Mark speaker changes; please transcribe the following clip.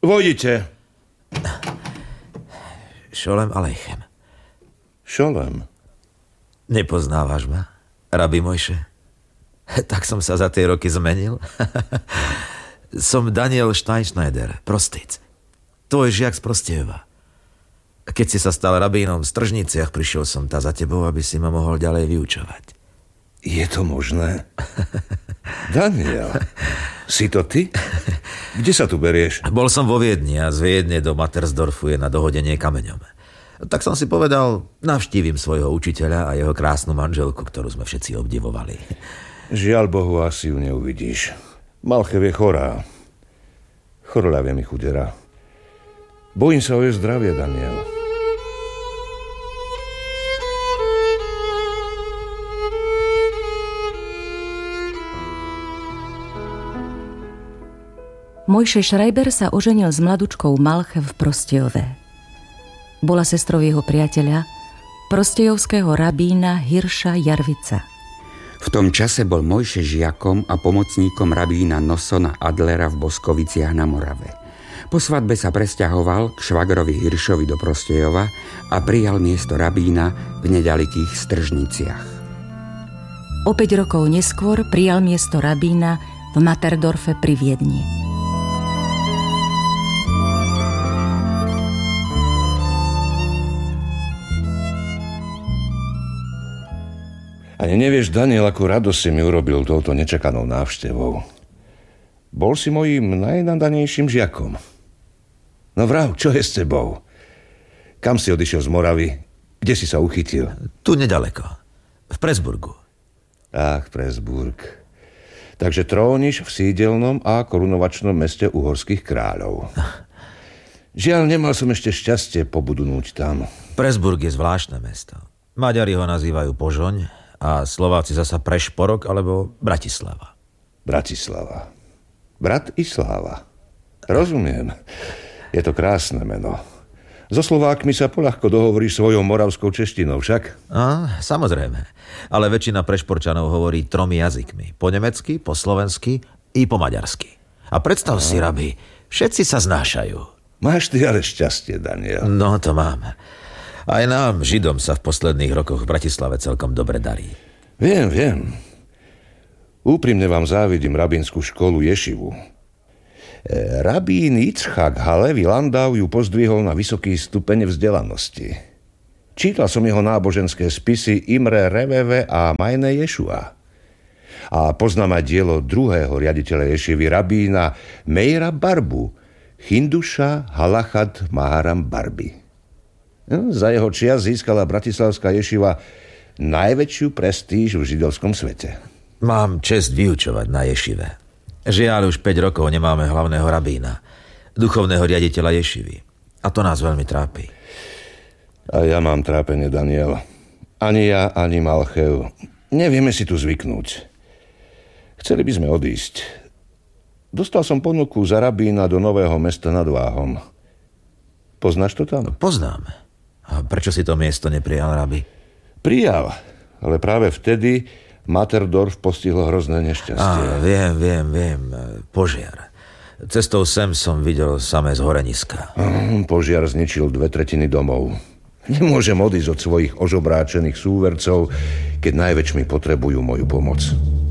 Speaker 1: Vojdite.
Speaker 2: Šolem Aleichem.
Speaker 1: Šolem?
Speaker 2: Nepoznávaš ma, Rabi Mojše? Tak som sa za tie roky zmenil. Som Daniel Steinschneider, prostec. Tvoj žiak z Prostejova. Keď si sa stal rabínom v Stržniciach, prišiel som tá za tebou, aby si ma mohol ďalej vyučovať.
Speaker 1: Je to možné? Daniel, si to ty? Kde sa tu berieš?
Speaker 2: Bol som vo Viedni a z Viedne do Mattersdorfu je na dohodenie kameňom. Tak som si povedal, navštívim svojho učiteľa a jeho krásnu manželku, ktorú sme všetci obdivovali.
Speaker 1: Žiaľ Bohu, asi ju neuvidíš. Malchev je chorá. Chorľavie mi chudera. Bojím sa o jej zdravie, Daniel.
Speaker 3: Mojše Schreiber sa oženil s mladučkou Malchev v Prostejove. Bola sestrou jeho priateľa, prostejovského rabína Hirša Jarvica.
Speaker 4: V tom čase bol Mojše žiakom a pomocníkom rabína Nosona Adlera v Boskoviciach na Morave. Po svadbe sa presťahoval k švagrovi Hiršovi do Prostejova a prijal miesto rabína v neďalikých Stržniciach.
Speaker 3: O 5 rokov neskôr prijal miesto rabína v Matterdorfe pri Viedni.
Speaker 1: Ani nevieš, Daniel, akú radosť si mi urobil touto nečakanou návštevou. Bol si mojím najnadanejším žiakom. No vrav, čo je s tebou? Kam si odišiel z Moravy? Kde si sa uchytil?
Speaker 2: Tu nedaleko. V Presburgu.
Speaker 1: Ach, Presburg. Takže tróniš v sídelnom a korunovačnom meste uhorských kráľov. Žiaľ, nemal som ešte šťastie pobudnúť tam.
Speaker 2: Presburg je zvláštne mesto. Maďari ho nazývajú Požoň a Slováci zasa Prešporok alebo Bratislava.
Speaker 1: Bratislava. Bratislava. Rozumiem. Je to krásne meno. So Slovákmi sa poľahko dohovoríš svojou moravskou češtinou, však?
Speaker 2: Samozrejme. Ale väčšina Prešporčanov hovorí 3 jazykmi. Po nemecky, po slovensky i po maďarsky. A predstav si, Rabi, všetci sa znášajú.
Speaker 1: Máš ty ale šťastie, Daniel.
Speaker 2: No, to mám. Aj nám, Židom, sa v posledných rokoch v Bratislave celkom dobre darí.
Speaker 1: Viem. Úprimne vám závidím rabínsku školu Ješivu. Rabín Yitzchak Halevi Landau ju pozdvihol na vysoký stupeň vzdelanosti. Čítal som jeho náboženské spisy Imre Reveve a Majne Ješua. A poznám aj dielo druhého riaditeľa Ješivy, rabína Meira Barbu, Hinduša Halachat Maharam Barbi. Za jeho čias získala bratislavská ješiva najväčšiu prestíž v židovskom svete.
Speaker 2: Mám čest vyučovať na ješive. Žiaľ, už 5 rokov nemáme hlavného rabína, duchovného riaditeľa ješivy. A to nás veľmi trápi.
Speaker 1: A ja mám trápenie, Daniel. Ani ja, ani Malchev. Nevieme si tu zvyknúť. Chceli by sme odísť. Dostal som ponuku za rabína do Nového Mesta nad Váhom. Poznáš to tam?
Speaker 2: Poznám. A prečo si to miesto neprijal, Rabi?
Speaker 1: Prijal, ale práve vtedy Matterdorf postihlo hrozné nešťastie.
Speaker 2: Viem. Požiar. Cestou sem som videl samé zhoreniska.
Speaker 1: Požiar zničil 2/3 domov. Nemôžem odísť od svojich ožobráčených súvercov, keď najväčšmi potrebujú moju pomoc.